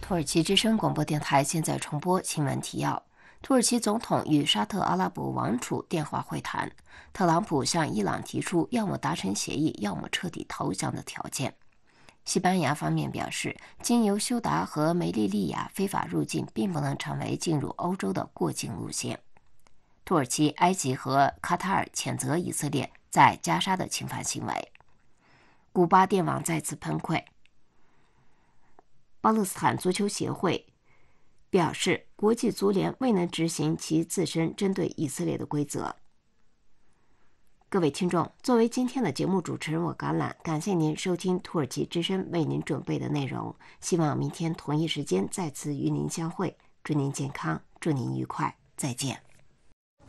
土耳其之声广播电台现在重播新闻提要：土耳其总统与沙特阿拉伯王储电话会谈，特朗普向伊朗提出要么达成协议，要么彻底投降的条件。西班牙方面表示，经由休达和梅利利亚非法入境并不能成为进入欧洲的过境路线。土耳其、埃及和卡塔尔谴责以色列在加沙的侵犯行为。古巴电网再次崩溃。巴勒斯坦足球协会表示，国际足联未能执行其自身针对以色列的规则。各位听众，作为今天的节目主持人，我橄榄，感谢您收听土耳其之声为您准备的内容。希望明天同一时间再次与您相会，祝您健康，祝您愉快，再见。